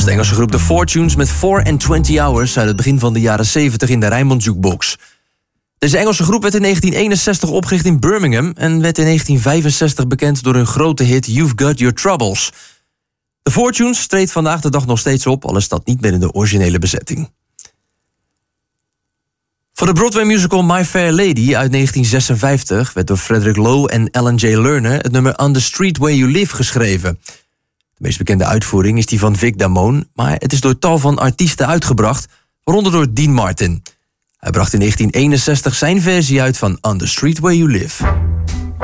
de Engelse groep The Fortunes met 4 and 20 Hours uit het begin van de jaren 70 in de Rijnmond Jukebox. Deze Engelse groep werd in 1961 opgericht in Birmingham en werd in 1965 bekend door hun grote hit You've Got Your Troubles. The Fortunes treedt vandaag de dag nog steeds op, al is dat niet meer in de originele bezetting. Voor de Broadway musical My Fair Lady uit 1956 werd door Frederick Lowe en Alan J. Lerner het nummer On the Street Where You Live geschreven. De meest bekende uitvoering is die van Vic Damone, maar het is door tal van artiesten uitgebracht, waaronder door Dean Martin. Hij bracht in 1961 zijn versie uit van On the Street Where You Live.